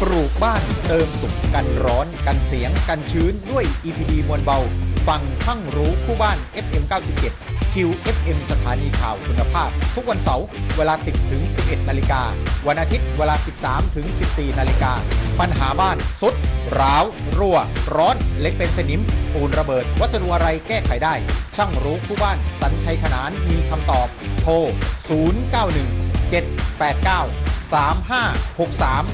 ปลูกบ้านเติมสุขกันร้อนกันเสียงกันชื้นด้วย EPD มวลเบาฟังช่างรู้คู่บ้าน FM 97 QFM สถานีข่าวคุณภาพทุกวันเสาร์เวลา 10 ถึง 11 นาฬิกาวันอาทิตย์เวลา 13 ถึง 14 นาฬิกาปัญหาบ้านสุดร้าวรั่วร้อนเล็กเป็นสนิมปูนระเบิดวัสดุอะไรแก้ไขได้ช่างรู้คู่บ้านสัญชัยขนานมีคำตอบโทร 091 789 3563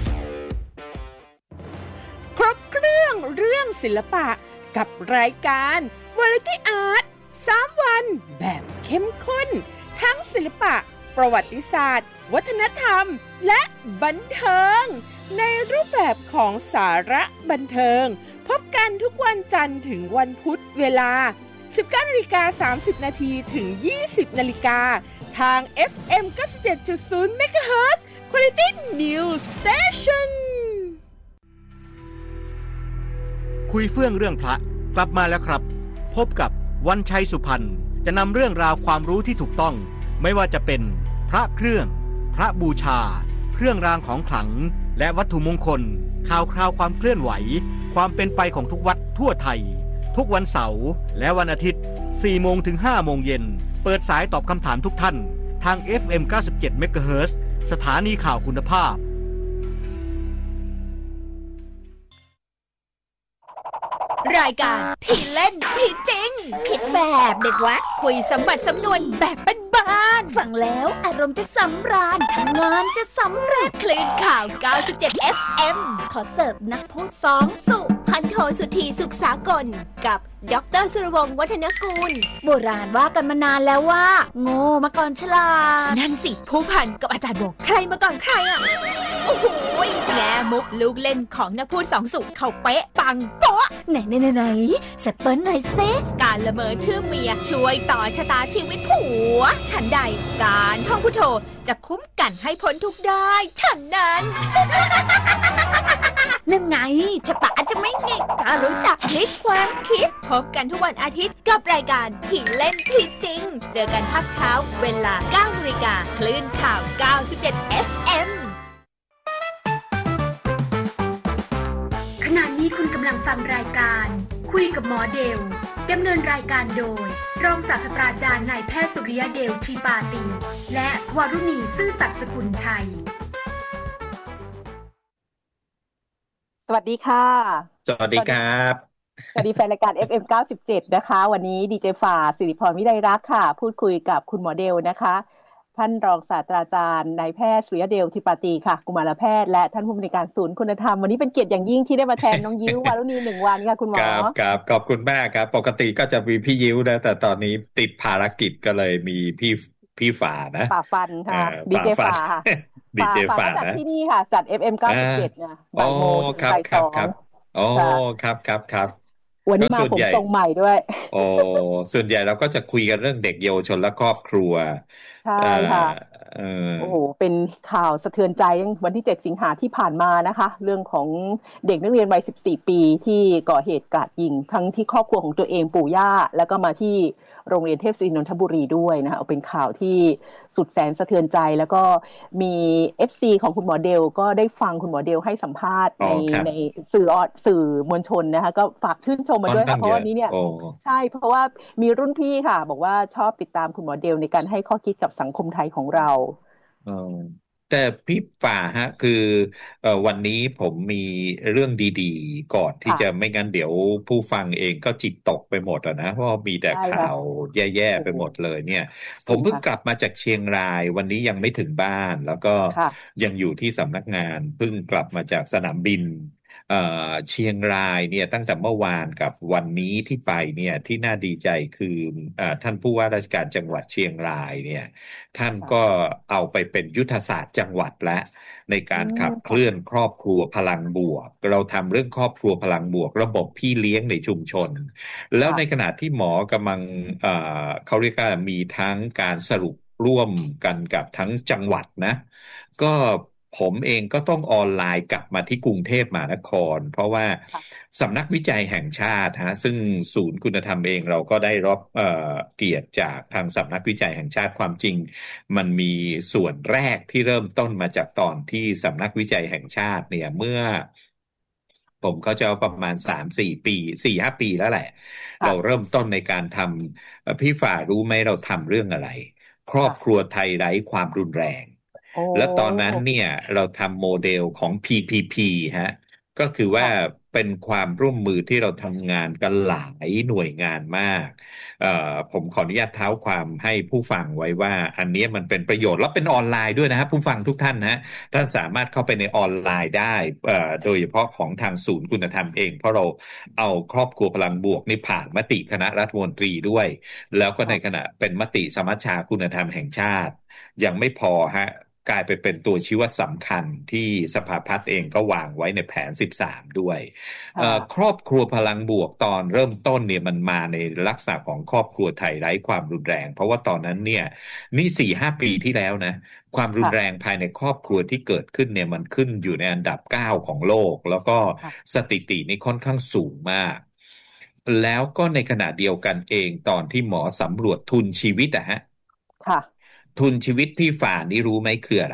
ครบเครื่องเรื่องศิลปะกับรายการ Variety Art 3 วันแบบเข้มข้นทั้งศิลปะประวัติศาสตร์วัฒนธรรมและบันเทิงในรูปแบบของสาระบันเทิงพบกันทุกวันจันทร์ถึงวันพุธเวลา 19:30 นาทีถึง 20 นาฬิกาทาง FM 97.0 MHz Quality News Station คุยเฟื่องเรื่องพระกลับมาแล้วครับพบกับวันชัยสุพรรณจะนำเรื่องราวความรู้ที่ถูกต้องไม่ว่าจะเป็นพระเครื่องพระบูชาเครื่องรางของขลังและวัตถุมงคลข่าวคราวความเคลื่อนไหวความเป็นไปของทุกวัดทั่วไทยทุกวันเสาร์และวันอาทิตย์ 4 โมงถึง 5 โมงเย็นเปิดสายตอบคำถามทุกท่านทาง FM 97 MHz สถานีข่าวคุณภาพรายการที่เล่นที่จริงคิดแบบเด็กวัดคุยสมบัติสำนวนแบบบ้านๆฟังแล้วอารมณ์จะสำราญทำงานจะสำเร็จคลื่นข่าว 97 FM ขอเสิร์ฟนักพูดสองสุพันโทสุธีสุขสากลกับดร.สุรวงศ์วัฒนกูลโบราณว่ากันมานานแล้วว่าโง่มาก่อนฉลาดนั่นสิผู้พันกับอาจารย์โบใครมาก่อนใครอ่ะโอ้โหแง่มุกลูกเล่นของนักพูดสองสุเขาเป๊ะปังโป๊ะไหนแซปเปิ้ลหน่อยเซการละเมอชื่อเมียช่วยต่อชะตาชีวิตผัวฉันใดการท่องพุทโธจะคุ้มกันให้พ้นทุกข์ได้ฉันนั้นนั่นไงชะตาจะไม่หงิกถ้ารู้จักพลิกความคิดพบกันทุกวันอาทิตย์กับรายการที่เล่นที่จริงเจอกันภาคเช้าเวลา 9:00 นคลื่นข่าว 97 FM ขณะนี้คุณกำลังฟังรายการคุยกับหมอเดลดำเนินรายการโดยรองศาสตราจารย์นายแพทย์สุริยเดลทรีปาตีและวรุณีซื่อสัตย์สกุลชัยสวัสดีค่ะสวัสดีครับสวัสดีแฟนรายการ FM 97นะคะวันนี้ดีเจฝ่าสิริพรวิไลรักษ์ค่ะพูดคุยกับคุณหมอเดลนะคะท่านรองศาสตราจารย์นายแพทย์สุริยเดลทรีปาตีค่ะกุมารแพทย์และท่านผู้อำนวยการศูนย์คุณธรรมวันนี้เป็นเกียรติอย่างยิ่งที่ได้มาแทนน้องยิ้ววารุณี1 วันค่ะคุณหมอครับขอบคุณมากครับปกติก็จะมีพี่ยิ้วนะแต่ตอนนี้ติดภารกิจก็เลยมีพี่ฝ่านะฝ่าฟันค่ะดีเจฝ่าค่ะดีเจฝ่าจัดที่นี่ค่ะจัด FM 97นะบ่ายโมงถึงบ่ายสองโอ้ครับวันนี้มาผมตรงใหม่ด้วยโอ้ส่วนใหญ่เราก็จะคุยกันเรื่องเด็กเยาวชนและครอบครัวใช่ค่ะโอ้โหเป็นข่าวสะเทือนใจวันที่7 สิงหาที่ผ่านมานะคะเรื่องของเด็กนักเรียนวัย14 ปีที่ก่อเหตุกราดยิงทั้งที่ครอบครัวของตัวเองปู่ย่าแล้วก็มาที่โรงเรียนเทพศิรินนทบุรีด้วยนะคะเอาเป็นข่าวที่สุดแสนสะเทือนใจแล้วก็มี FC ของคุณหมอเดลก็ได้ฟังคุณหมอเดลให้สัมภาษณ์ในสื่อมวลชนนะคะก็ฝากชื่นชมมาด้วยค่ะเพราะวันนี้เนี่ยใช่เพราะว่ามีรุ่นพี่ค่ะบอกว่าชอบติดตามคุณหมอเดลในการให้ข้อคิดกับสังคมไทยของเราแต่พี่ฝ่าฮะคือวันนี้ผมมีเรื่องดีๆก่อนที่จะไม่งั้นเดี๋ยวผู้ฟังเองก็จิตตกไปหมดนะเพราะมีแต่ข่าวแย่ๆไปหมดเลยเนี่ยผมเพิ่งกลับมาจากเชียงรายวันนี้ยังไม่ถึงบ้านแล้วก็ยังอยู่ที่สำนักงานเพิ่งกลับมาจากสนามบินเชียงรายเนี่ยตั้งแต่เมื่อวานกับวันนี้ที่ไปเนี่ยที่น่าดีใจคือท่านผู้ว่าราชการจังหวัดเชียงรายเนี่ยท่านก็เอาไปเป็นยุทธศาสตร์จังหวัดและในการขับเคลื่อนครอบครัวพลังบวกเราทำเรื่องครอบครัวพลังบวกระบบพี่เลี้ยงในชุมชนแล้วในขณะที่หมอกำลังเขาเรียกว่ามีทั้งการสรุปร่วมกันกับทั้งจังหวัดนะก็ผมเองก็ต้องออนไลน์กลับมาที่กรุงเทพมหานครเพราะว่าสำนักวิจัยแห่งชาติซึ่งศูนย์คุณธรรมเองเราก็ได้รับเกียรติจากทางสำนักวิจัยแห่งชาติความจริงมันมีส่วนแรกที่เริ่มต้นมาจากตอนที่สำนักวิจัยแห่งชาติเนี่ยเมื่อผมก็จะประมาณ 3-4 ปี 4-5 ปีแล้วแหละเราเริ่มต้นในการทำพี่ฝ่ารู้ไหมเราทำเรื่องอะไรครอบครัวไทยไร้ความรุนแรงและตอนนั้นเนี่ยเราทำโมเดลของ PPP ก็คือว่าเป็นความร่วมมือที่เราทำงานกันหลายหน่วยงานมากผมขออนุญาตเท้าความให้ผู้ฟังไว้ว่าอันนี้มันเป็นประโยชน์และเป็นออนไลน์ด้วยนะครับผู้ฟังทุกท่านท่านสามารถเข้าไปในออนไลน์ได้โดยเฉพาะของทางศูนย์คุณธรรมเองเพราะเราเอาครอบครัวพลังบวกนี่ผ่านมติคณะรัฐมนตรีด้วยแล้วก็ในขณะเป็นมติสมัชชาคุณธรรมแห่งชาติยังไม่พอกลายไปเป็นตัวชี้วัดสำคัญที่สภาพัฒน์เองก็วางไว้ในแผน13ด้วยครอบครัวพลังบวกตอนเริ่มต้นเนี่ยมันมาในลักษณะของครอบครัวไทยไร้ความรุนแรงเพราะว่าตอนนั้นเนี่ยนี่ 4-5 ปีที่แล้วนะความรุนแรงภายในครอบครัวที่เกิดขึ้นเนี่ยมันขึ้นอยู่ในอันดับ9ของโลกแล้วก็สถิตินี่ค่อนข้างสูงมากแล้วก็ในขณะเดียวกันเองตอนที่หมอสำรวจทุนชีวิตค่ะทุนชีวิตพี่ฝ่านี่รู้ไหมคืออะไร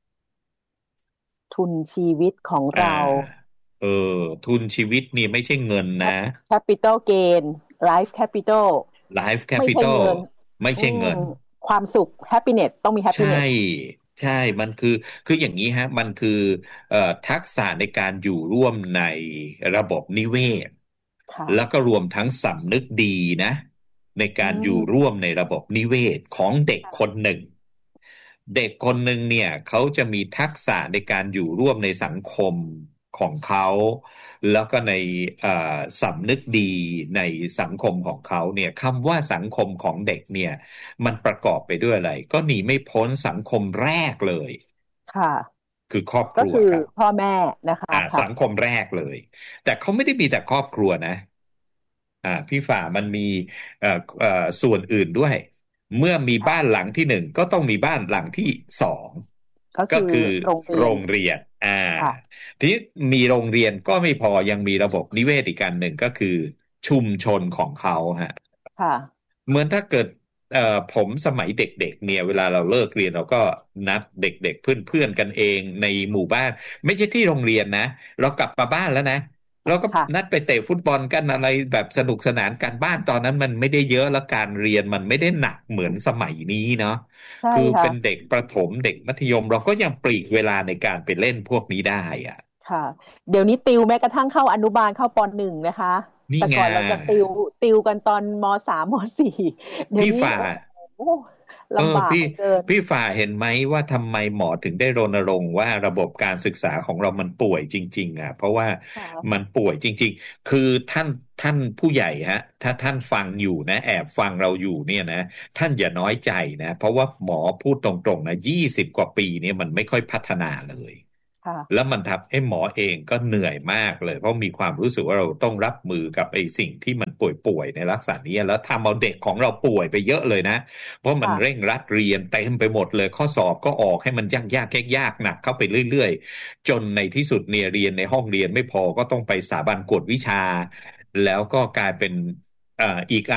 ทุนชีวิตของเราทุนชีวิตนี่ไม่ใช่เงินนะ Capital Gain Life Capital Life Capital ไม่ใช่เงินความสุข Happiness ต้องมี Happiness ใช่มันคืออย่างนี้มันคือทักษะในการอยู่ร่วมในระบบนิเวศแล้วก็รวมทั้งสำนึกดีนะในการอยู่ร่วมในระบบนิเวศของเด็กคนหนึ่งเนี่ยเขาจะมีทักษะในการอยู่ร่วมในสังคมของเขาแล้วก็ในสำนึกดีในสังคมของเขาเนี่ยคำว่าสังคมของเด็กเนี่ยมันประกอบไปด้วยอะไรก็หนีไม่พ้นสังคมแรกเลยค่ะคือครอบครัวก็คือพ่อแม่นะคะสังคมแรกเลยแต่เขาไม่ได้มีแต่ครอบครัวนะพี่ฝ่ามันมีส่วนอื่นด้วยเมื่อมีบ้านหลังที่หนึ่งก็ต้องมีบ้านหลังที่สองก็คือโรงเรียนทีนี้มีโรงเรียนก็ไม่พอยังมีระบบนิเวศอีกการหนึ่งก็คือชุมชนของเขาเหมือนถ้าเกิดผมสมัยเด็กๆเนี่ยเวลาเราเลิกเรียนเราก็นัดเด็กๆเพื่อนๆกันเองในหมู่บ้านไม่ใช่ที่โรงเรียนนะเรากลับมาบ้านแล้วนะเราก็นัดไปเตะฟุตบอลกันอะไรแบบสนุกสนานกันบ้านตอนนั้นมันไม่ได้เยอะแล้วการเรียนมันไม่ได้หนักเหมือนสมัยนี้เนาะคือเป็นเด็กประถมเด็กมัธยมเราก็ยังปลีกเวลาในการไปเล่นพวกนี้ได้ค่ะเดี๋ยวนี้ติวแม้กระทั่งเข้าอนุบาลเข้าป.1 นะคะแต่ก่อนเราจะติวกันตอนม.3 ม.4 เดี๋ยวนี้ลำบากเกินพี่ฝ่าเห็นไหมว่าทำไมหมอถึงได้รณรงค์ว่าระบบการศึกษาของเรามันป่วยจริงๆเพราะว่ามันป่วยจริงๆคือท่านผู้ใหญ่ถ้าท่านฟังอยู่นะแอบฟังเราอยู่เนี่ยนะท่านอย่าน้อยใจนะเพราะว่าหมอพูดตรงๆนะ20 กว่าปีเนี่ยมันไม่ค่อยพัฒนาเลยแล้วมันทำให้หมอเองก็เหนื่อยมากเลยเพราะมีความรู้สึกว่าเราต้องรับมือกับไอ้สิ่งที่มันป่วยๆในลักษณะนี้แล้วทำเอาเด็กของเราป่วยไปเยอะเลยนะเพราะมันเร่งรัดเรียนเต็มไปหมดเลยข้อสอบก็ออกให้มันยากหนักเข้าไปเรื่อยๆจนในที่สุดเนี่ยเรียนในห้องเรียนไม่พอก็ต้องไปสถาบันกวดวิชาแล้วก็กลายเป็นอีก